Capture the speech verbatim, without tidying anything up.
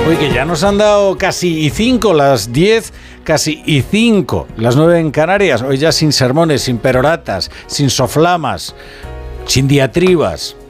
Uy, que ya nos han dado casi y cinco, las diez, casi y cinco, las nueve en Canarias. Hoy ya sin sermones, sin peroratas, sin soflamas, sin diatribas.